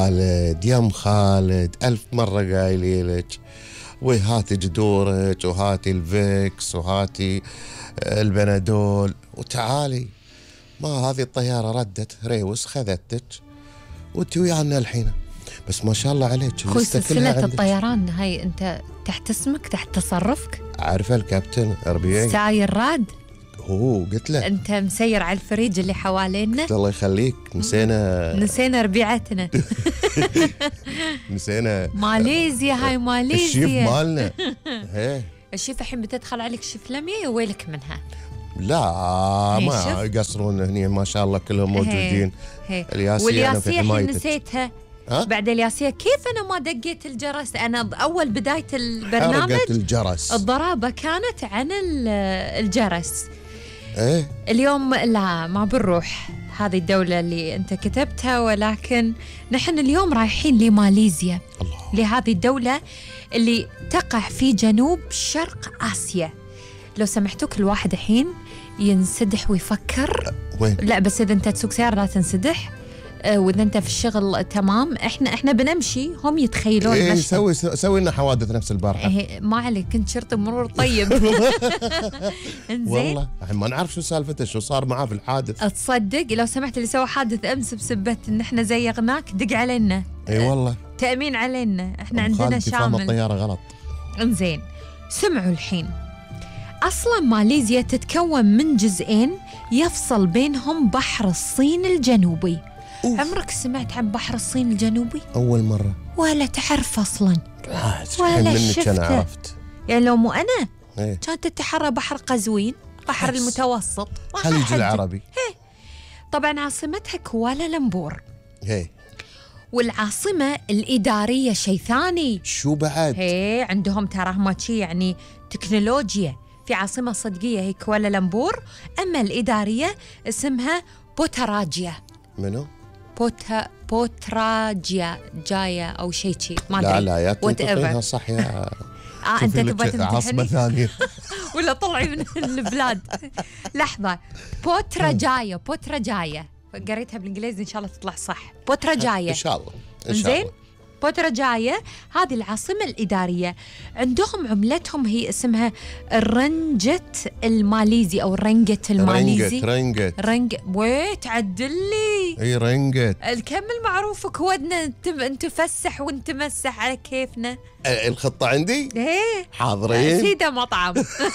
خالد يا ام خالد، 1000 مرة قايلي لك وهاتي جذورك وهاتي الفيكس وهاتي البنادول وتعالي. ما هذه الطيارة ردت ريوس خذتك وانت ويانا الحين. بس ما شاء الله عليك اخوي سلسلة الطيران هاي انت تحت اسمك تحت تصرفك؟ عارفة الكابتن ربيعي ساير راد؟ هو قلت له انت مسير على الفريج اللي حوالينا. الله يخليك. نسينا ربيعتنا. نسينا ماليزيا. هاي ماليزيا الشيف مالنا. الشيف الحين بتدخل عليك شيف لمية ويلك منها. لا ما يقصرون هني ما شاء الله كلهم موجودين. والياسية الحين نسيتها. بعد الياسية كيف أنا ما دقيت الجرس؟ أنا أول بداية البرنامج الجرس الضرابة كانت عن الجرس. ايه اليوم لا ما بنروح هذه الدولة اللي أنت كتبتها، ولكن نحن اليوم رايحين لماليزيا. الله. لهذه الدولة اللي تقع في جنوب شرق آسيا. لو سمحتوا كل واحد الحين ينسدح ويفكر. وين؟ لا بس إذا أنت تسوق سيارة لا تنسدح، وإذا أنت في الشغل تمام. إحنا بنمشي هم يتخيلون. إيه سوي لنا حوادث نفس البارحة. ما عليك كنت شرطي مرور طيب. إنزين والله الحين ما نعرف شو سالفته، شو صار معاه في الحادث. تصدق لو سمحت اللي سوى حادث أمس بسبة إن إحنا زيغناك دق علينا. إي والله تأمين علينا. إحنا عندنا شامل. الطيارة غلط. إنزين سمعوا الحين. أصلاً ماليزيا تتكون من جزئين يفصل بينهم بحر الصين الجنوبي. عمرك سمعت عن بحر الصين الجنوبي؟ أول مرة. ولا تعرف أصلاً؟ ولا شفته. أنا عرفت يعني لو مو أنا إيه؟ كانت تتحرى بحر قزوين، بحر المتوسط، خليج العربي. طبعاً عاصمتها كوالالمبور. هي. والعاصمة الإدارية شيء ثاني. شو بعد؟ عندهم تراهم شيء يعني تكنولوجيا. في عاصمة صدقية هي كوالالمبور، أما الإدارية اسمها بوتراجيا. منو؟ بوتراجيا جاية أو شيء ما أدري. لا يا تنطقينها صح يا أنت تبغى عاصمة ثانية ولا طلعي من البلاد. لحظة. بوتراجايا قريتها بالإنجليزي إن شاء الله تطلع صح. بوتراجايا إن شاء الله زين. بوتراجايا هذه العاصمة الإدارية. عندهم عملتهم هي اسمها الرنجت الماليزي أو الرنجت الماليزي. رنجت وتعدل لي. اي رنجت الكم المعروف كودنا نتفسح ونتمسح على كيفنا. الخطة عندي حاضرين سيدة مطعم.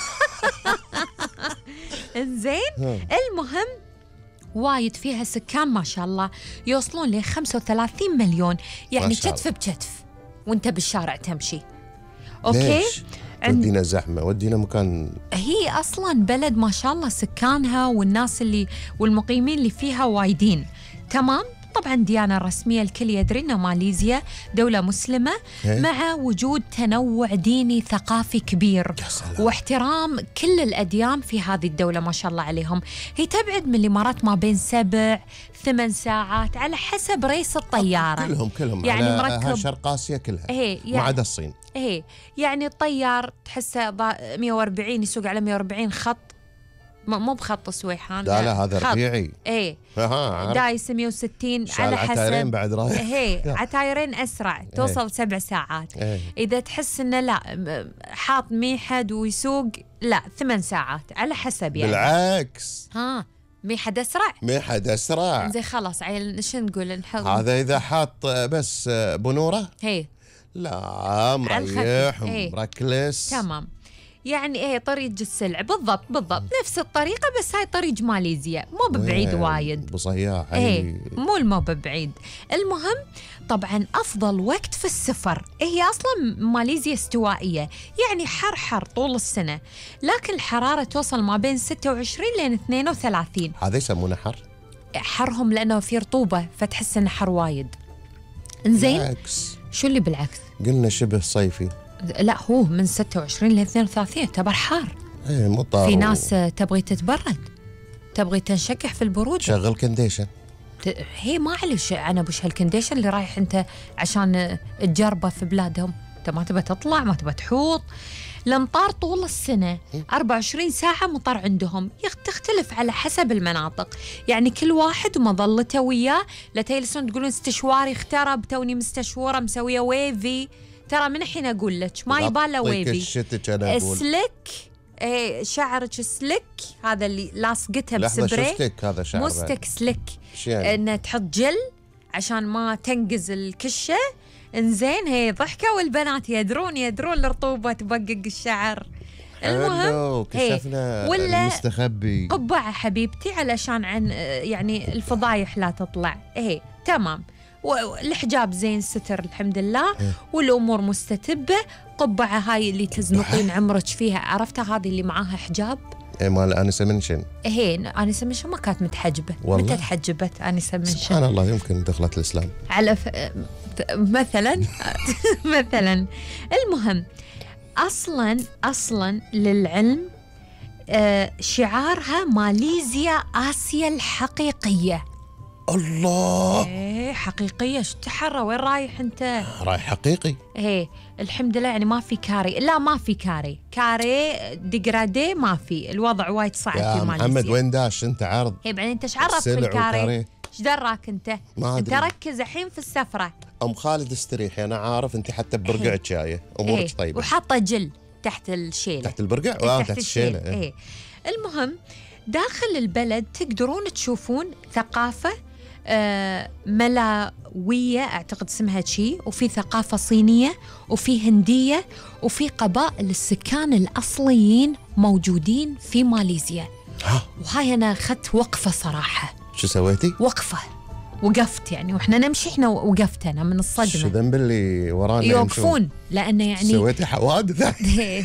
انزين المهم وايد فيها سكان ما شاء الله يوصلون ل 35 مليون، يعني كتف بكتف وانت بالشارع تمشي. اوكي ليش؟ ودينا زحمة، ودينا مكان. هي اصلا بلد ما شاء الله سكانها والناس اللي والمقيمين اللي فيها وايدين. تمام. طبعا ديانة رسمية الكل يدري أن ماليزيا دولة مسلمة مع وجود تنوع ديني ثقافي كبير واحترام كل الأديان في هذه الدولة ما شاء الله عليهم. هي تبعد من الإمارات ما بين 7-8 ساعات على حسب ريس الطيارة. كلهم يعني مركب شرق آسيا كلها ما عدا الصين. يعني الطيار تحسه 140 يسوق على 140 خط، مو بخط سويحان. لا هذا ربيعي. دايس 160 على حسب. عتايرين بعد رايح. عتايرين أسرع توصل 7 ساعات. إذا تحس إنه لا حاط ميحد ويسوق لا 8 ساعات على حسب يعني. بالعكس. ميحد أسرع. زي خلاص عيل شو نقول نحط. هذا إذا حاط بس بنورة. لا مريح مركلس. تمام. يعني طريق السلع بالضبط نفس الطريقة، بس هاي طريق ماليزيا مو ببعيد وايد. بصياح. مو ببعيد. المهم طبعا أفضل وقت في السفر. هي أصلا ماليزيا استوائية، يعني حر طول السنة، لكن الحرارة توصل ما بين 26 لين 32. هذا يسمونه حرهم لأنه في رطوبة فتحس إنه حر وايد. إنزين بالعكس. شو اللي بالعكس؟ قلنا شبه صيفي. لا هو من 26 ل 32 يعتبر حار. مطر. في ناس تبغي تتبرد، تبغي تنشكح في البرود، شغل كنديشن. هي ما عليش أنا بوش هالكنديشن اللي رايح أنت عشان تجربه في بلادهم. أنت ما تبى تطلع، ما تبى تحوط. الأمطار طول السنة 24 ساعة مطر عندهم، تختلف على حسب المناطق. يعني كل واحد ومظلته وياه. لا تجلسون تقولون استشواري اخترب، توني مستشورة مسوية ويفي. ترى من الحين أقول لك ما يباله ويفي. سلك شعرك سلك، هذا اللي لاصقتها بسبري. ستيك هذا شعر، مو ستيك، سلك. يعني؟ انه تحط جل عشان ما تنقز الكشة. انزين هي ضحكة، والبنات يدرون الرطوبة تبقق الشعر. المهم كشفنا المستخبي. قبعة حبيبتي علشان عن يعني الفضايح لا تطلع. تمام. والحجاب زين، ستر الحمد لله، والأمور مستتبة. قبعة هاي اللي تزنقين عمرك فيها، عرفتها هذه اللي معاها حجاب؟ مال آنسة منشن. آنسة منشن ما كانت متحجبة. متى تحجبت آنسة منشن؟ سبحان الله، يمكن دخلت الإسلام على مثلا. مثلا. المهم أصلا للعلم شعارها ماليزيا آسيا الحقيقية. الله. حقيقية. شو تحرى؟ وين رايح انت؟ رايح حقيقي. الحمد لله. يعني ما في كاري. لا ما في كاري ديجرادي ما في. الوضع وايد صعب في ماليزيا. محمد وين داش انت عرض؟ بعدين انت ايش عرفت في الكاري؟ ايش دراك انت؟ ما انت ركز الحين في السفرة. ام خالد استريحي، انا عارف انت حتى ببرقعك جايه امورك طيبة. وحاطه جل تحت الشيلة. تحت البرقع؟ تحت الشيلة. المهم داخل البلد تقدرون تشوفون ثقافة ملاوية أعتقد اسمها شي، وفي ثقافة صينية، وفي هندية، وفي قبائل السكان الأصليين موجودين في ماليزيا. وهاي أنا أخذت وقفة صراحة. شو سويتي؟ وقفت يعني، وإحنا نمشي إحنا وقفت أنا من الصدمة. شو ذنب اللي ورانا يوقفون؟ لأنه يعني سويتي حوادث.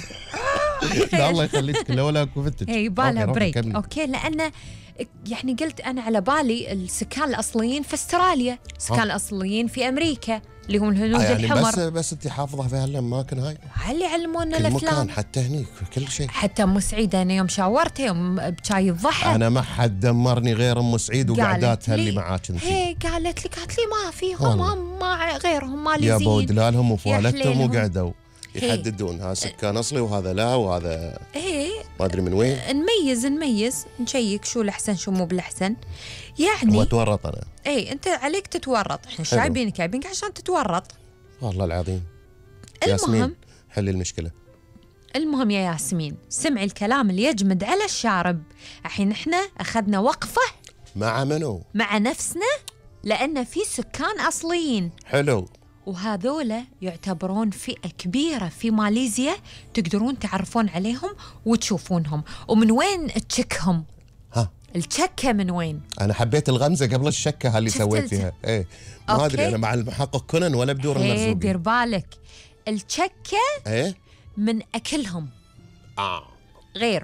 لا الله يخليك، لولا كفتك. بالها بريك. أوكي. لأنه يعني قلت أنا على بالي السكان الأصليين في أستراليا، السكان الأصليين في أمريكا اللي هم الهنود يعني الحمر. بس أنت حافظة في هالأماكن هاي؟ اللي علمونا كل الأفلام. مكان، حتى هنيك كل شيء. حتى أم سعيد أنا يوم شاورت يوم بشاي الضحى، أنا ما حد دمرني غير أم سعيد وقعداتها اللي معاك أنت. قالت لي ما فيهم، ما غيرهم ماليزيين. يا بودلالهم وفوالتهم وقعدوا يحددون ها سكان أصلي وهذا لا وهذا ما أدري من وين. نميز نشيك شو الأحسن شو مو بالأحسن. يعني هو تورط أنا. أنت عليك تتورط، إحنا جايبينك عشان تتورط والله العظيم. ياسمين حلي المشكلة. المهم يا ياسمين، سمعي الكلام اللي يجمد على الشارب. الحين إحنا أخذنا وقفة مع منو؟ مع نفسنا، لأن في سكان أصليين. حلو. وهذولا يعتبرون فئة كبيرة في ماليزيا، تقدرون تعرفون عليهم وتشوفونهم. ومن وين تشكهم؟ الشكة من وين؟ أنا حبيت الغمزة قبل الشكة اللي سويتها. ما أدري أنا مع المحقق كونان ولا بدور المرزوقي. دير بالك الشكة من أكلهم غير.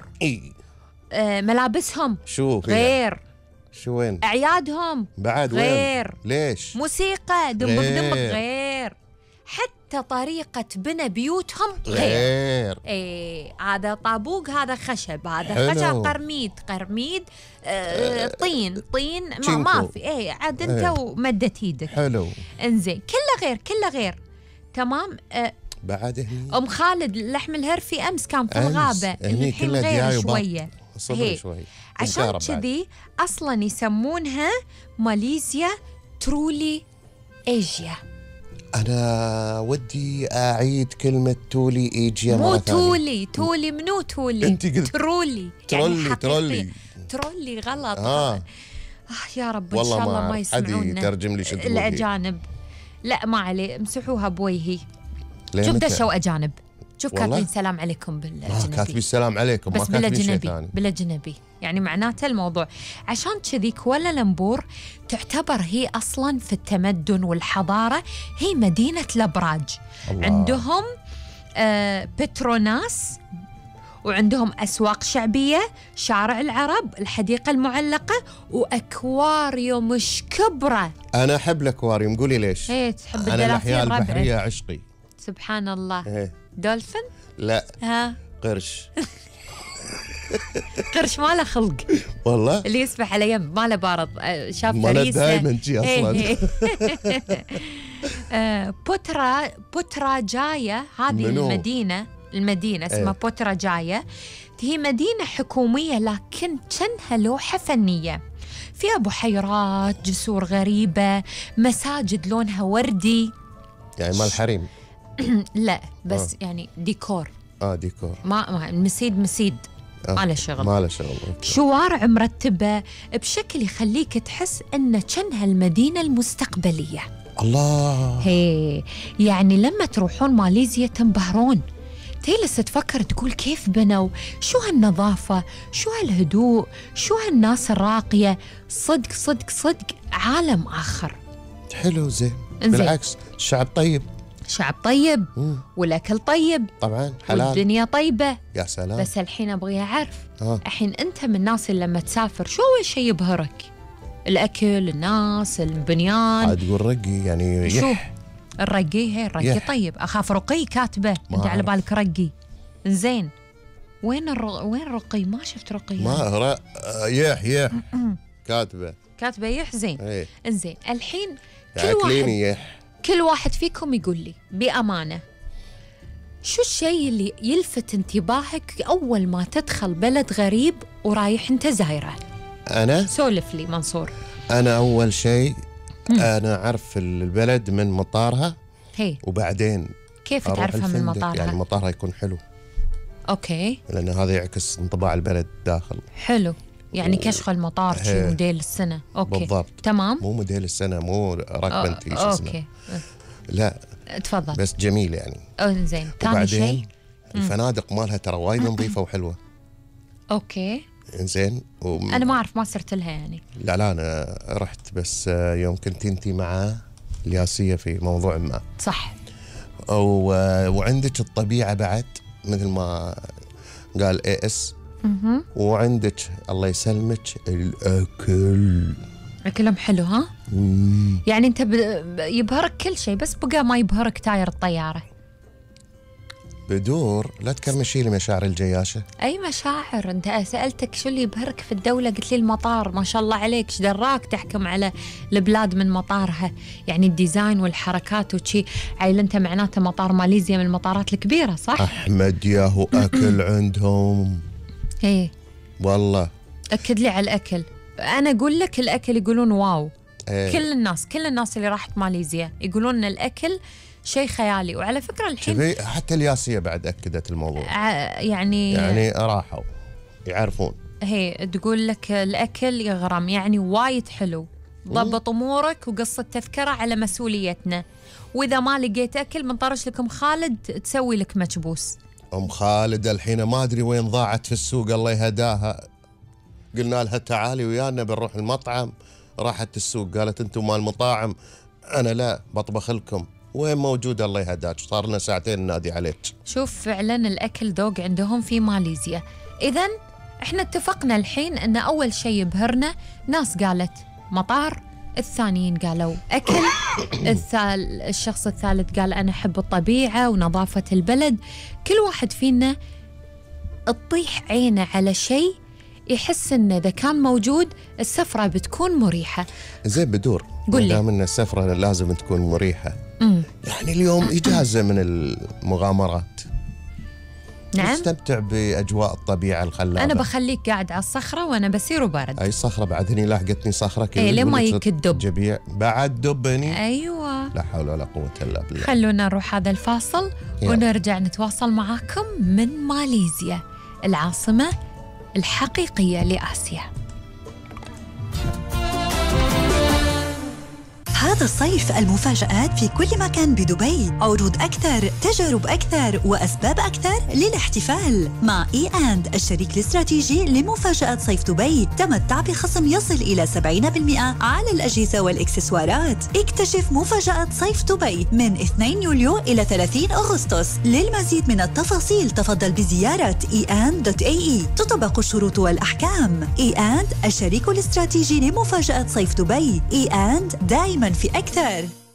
ملابسهم شو غير. شو وين؟ أعيادهم بعد غير. ليش؟ موسيقى دمبك غير. حتى طريقة بنى بيوتهم غير. هذا طابوق، هذا خشب، هذا خشب، قرميد طين ما في. عاد انت ومدت ايدك. حلو. انزين كله غير. تمام. بعد هني ام خالد لحم الهرفي امس كان في الغابة، الحين غير شوية. شوي. عشان كذي اصلا يسمونها ماليزيا ترولي ايجيا. أنا ودي أعيد كلمة تولي إيجيا مرة ثانية. تولي منو تولي؟ أنت قلت ترولي. ترولي غلط. يا رب إن والله شاء الله ما يسمعونا ترجم لي شو الأجانب. لا ما عليه، امسحوها بوجهي. شوف دشوا أجانب، شوف كاتبين سلام عليكم بالأجنبي. كاتبين السلام عليكم بس بالأجنبي يعني معناته الموضوع. عشان كذي كوالالمبور تعتبر هي أصلا في التمدن والحضارة هي مدينة الأبراج. عندهم بتروناس، وعندهم أسواق شعبية، شارع العرب، الحديقة المعلقة، وأكواريوم مش كبرة. أنا أحب الأكواريوم، قولي ليش؟ تحب أنا الأحياء البحرية عشقي. سبحان الله. دولفين؟ لا. قرش. قرش ما له خلق والله، اللي يسبح على يم ما له بارض. شاف فريسة دائما جي أصلا. بوترا جاية هذه المدينة المدينة اسمها بوتراجايا. هي مدينة حكومية لكن كأنها لوحة فنية، فيها بحيرات، جسور غريبة، مساجد لونها وردي. يعني مال حريم؟ لا بس يعني ديكور. ديكور. ما مسيد ما له شغل. ما له شغل. شوارع مرتبة بشكل يخليك تحس أن كأنها المدينة المستقبلية. الله. هي يعني لما تروحون ماليزيا تنبهرون، تجلس تفكر تقول كيف بنوا، شو هالنظافة، شو هالهدوء، شو هالناس الراقية. صدق صدق صدق عالم آخر. حلو زين. بالعكس الشعب طيب. شعب طيب والأكل طيب طبعا حلال والدنيا طيبة. يا سلام. بس الحين أبغي أعرف الحين أنت من الناس اللي لما تسافر شو أول شيء يبهرك؟ الأكل، الناس، البنيان؟ تقول رقي يعني شو الرقي؟ هي الرقي طيب. أخاف رقي كاتبة أنت على بالك رقي. زين وين رقي؟ ما شفت رقي. ما يح كاتبة يح. زين زين الحين كل واحد فيكم يقول لي بأمانة شو الشيء اللي يلفت انتباهك أول ما تدخل بلد غريب ورايح أنت زايره؟ أنا سولف لي منصور. أنا أول شيء أنا أعرف البلد من مطارها. وبعدين كيف تعرفها من مطارها؟ يعني مطارها يكون حلو. أوكي. لأن هذا يعكس انطباع البلد داخل. حلو. يعني كشخ المطار شيء موديل السنة. أوكي بالضبط. تمام. مو موديل السنة، مو ركبنتي شو اسمه. أوكي لا تفضل. بس جميل يعني. زين. ثاني شيء الفنادق مالها ترى وايد نظيفة وحلوة. أوكي زين أنا ما أعرف، ما صرت لها يعني. لا أنا رحت بس يوم كنت أنتي مع الياسية في موضوع ما. صح. وعندك الطبيعة بعد مثل ما قال AS. وعندك الله يسلمك الأكل. أكلهم حلو ها؟ يعني أنت يبهرك كل شيء بس بقى ما يبهرك تاير الطيارة. بدور لا تكرمشي لي مشاعر الجياشة. أي مشاعر؟ أنت سألتك شو اللي يبهرك في الدولة قلت لي المطار. ما شاء الله عليك، ايش دراك تحكم على البلاد من مطارها؟ يعني الديزاين والحركات وشي. عيل أنت معناته مطار ماليزيا من المطارات الكبيرة صح؟ أحمد ياهو أكل عندهم. والله أكد لي على الأكل. أنا أقول لك الأكل يقولون واو. كل الناس اللي راحت ماليزيا يقولون إن الأكل شيء خيالي. وعلى فكرة الحين حتى الياسية بعد أكدت الموضوع. يعني راحوا يعرفون. تقول لك الأكل يغرم يعني وايد حلو. ضبط أمورك وقصة تذكرة على مسؤوليتنا، وإذا ما لقيت أكل بنطرش لكم خالد تسوي لك مكبوس. أم خالد الحين ما أدري وين ضاعت في السوق الله يهداها. قلنا لها تعالي ويانا بنروح المطعم، راحت السوق قالت أنتم مال مطاعم. أنا لا بطبخ لكم. وين موجودة الله يهداك؟ صار لنا ساعتين نادي عليك. شوف فعلا الأكل ذوق عندهم في ماليزيا. إذن إحنا اتفقنا الحين أن أول شيء يبهرنا ناس قالت مطار، الثانيين قالوا أكل، الشخص الثالث قال أنا أحب الطبيعة ونظافة البلد. كل واحد فينا تطيح عينه على شيء يحس إنه إذا كان موجود السفرة بتكون مريحة. زين بدور قل لي. دام إن السفرة لازم تكون مريحة. يعني اليوم إجازة من المغامرات. نعم. نستمتع بأجواء الطبيعة الخلابة. أنا بخليك قاعد على الصخرة وأنا بسير وبارد. أي صخرة بعد هني لاحقتني صخرة لما يكدب جبيع بعد دبني. أيوة لا حول ولا قوة إلا بالله. خلونا نروح هذا الفاصل ونرجع نتواصل معاكم من ماليزيا العاصمة الحقيقية لآسيا. هذا الصيف المفاجآت في كل مكان بدبي. عروض أكثر، تجارب أكثر، وأسباب أكثر للاحتفال مع إي&، الشريك الاستراتيجي لمفاجآت صيف دبي. تمتع بخصم يصل إلى 70% على الأجهزة والإكسسوارات. اكتشف مفاجآت صيف دبي من 2 يوليو إلى 30 أغسطس. للمزيد من التفاصيل تفضل بزيارة en.ae. تطبق الشروط والأحكام. إي&، الشريك الاستراتيجي لمفاجآت صيف دبي. إي&، دائما في أكثر.